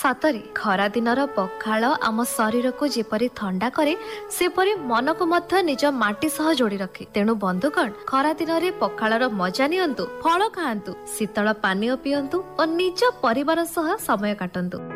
ସତରେ ଖରା ଦିନର ପଖାଳ ଆମ ଶରୀରକୁ ଯେପରି ଥଣ୍ଡା କରେ ସେପରି ମନକୁ ମଧ୍ୟ ନିଜ ମାଟି ସହ ଯୋଡି ରଖେ। ତେଣୁ ବନ୍ଧୁଗଣ, ଖରା ଦିନରେ ପଖାଳର ମଜା ନିଅନ୍ତୁ, ଫଳ ଖାଆନ୍ତୁ, ଶୀତଳ ପାନୀୟ ପିଅନ୍ତୁ ଓ ନିଜ ପରିବାର ସହ ସମୟ କାଟନ୍ତୁ।